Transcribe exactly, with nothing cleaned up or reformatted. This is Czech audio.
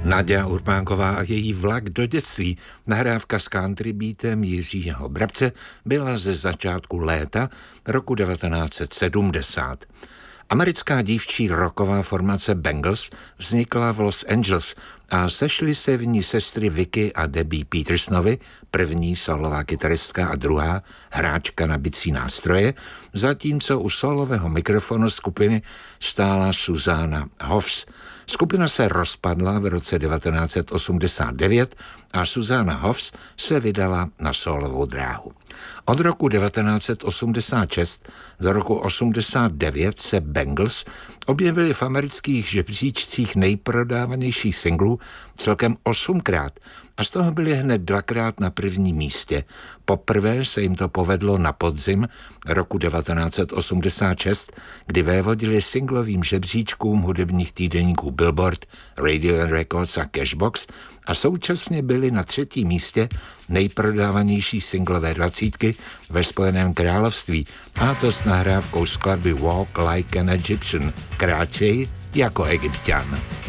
Naďa Urpánková a její Vlak do dětství, nahrávka s country beatem Jiřího Brabce, byla ze začátku léta roku devatenáct set sedmdesát. Americká dívčí rocková formace Bangles vznikla v Los Angeles a sešly se v ní sestry Vicky a Debbie Petersonovy, první solová kytaristka a druhá hráčka na bicí nástroje, zatímco u solového mikrofonu skupiny stála Susanna Hoffs. Skupina se rozpadla v roce devatenáct set osmdesát devět a Susanna Hoffs se vydala na solovou dráhu. Od roku devatenáct set osmdesát šest do roku osmdesát devět se Bangles objevili v amerických žebříčcích nejprodávanějších singlů celkem osmkrát a z toho byli hned dvakrát na prvním místě. Poprvé se jim to povedlo na podzim roku devatenáct set osmdesát šest, kdy vévodili singlovým žebříčkům hudebních týdeníků Billboard, Radio and Records a Cashbox a současně byli na třetím místě nejprodávanější singlové dvacítky ve Spojeném království, a to s nahrávkou skladby Walk Like an Egyptian, kráčej jako Egypťan.